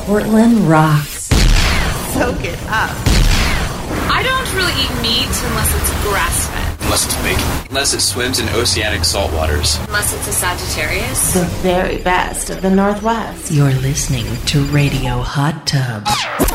Portland rocks. Soak it up. I don't really eat meat unless it's grass-fed. Unless it's bacon. Unless it swims in oceanic salt waters. Unless it's a Sagittarius. The very best of the Northwest. You're listening to Radio Hot Tub.